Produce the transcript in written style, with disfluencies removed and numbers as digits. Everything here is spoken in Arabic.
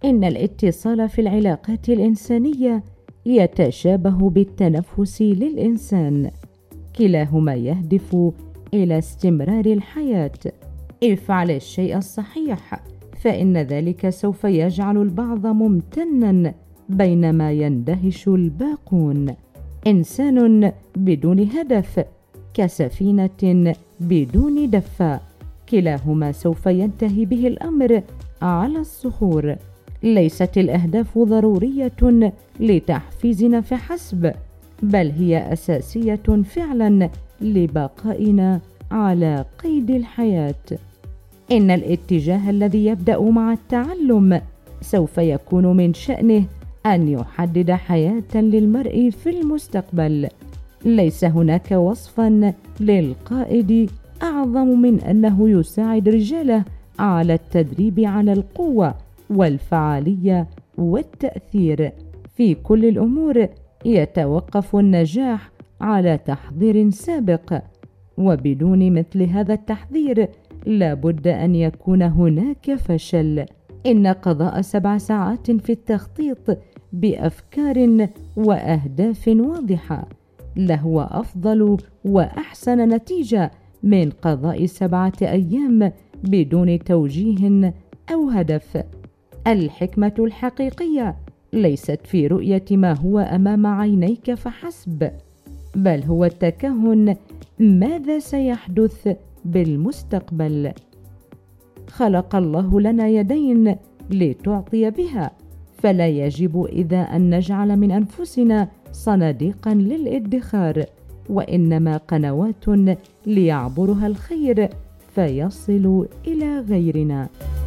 إن الاتصال في العلاقات الإنسانية يتشابه بالتنفس للإنسان، كلاهما يهدف إلى استمرار الحياة. افعل الشيء الصحيح فإن ذلك سوف يجعل البعض ممتنا بينما يندهش الباقون. إنسان بدون هدف كسفينة بدون دفة، كلاهما سوف ينتهي به الأمر على الصخور. ليست الأهداف ضرورية لتحفيزنا فحسب، بل هي أساسية فعلا لبقائنا على قيد الحياة. إن الاتجاه الذي يبدأ مع التعلم سوف يكون من شأنه أن يحدد حياة للمرء في المستقبل. ليس هناك وصفا للقائد أعظم من أنه يساعد رجاله على التدريب على القوة والفعالية والتأثير في كل الأمور. يتوقف النجاح على تحضير سابق، وبدون مثل هذا التحضير لابد أن يكون هناك فشل. إن قضاء 7 ساعات في التخطيط بأفكار وأهداف واضحة لهو أفضل وأحسن نتيجة من قضاء 7 أيام بدون توجيه أو هدف. الحكمة الحقيقية ليست في رؤية ما هو أمام عينيك فحسب، بل هو التكهن ماذا سيحدث بالمستقبل. خلق الله لنا يدين لتعطي بها، فلا يجب إذا أن نجعل من أنفسنا صناديقا للادخار، وإنما قنوات ليعبرها الخير فيصل إلى غيرنا.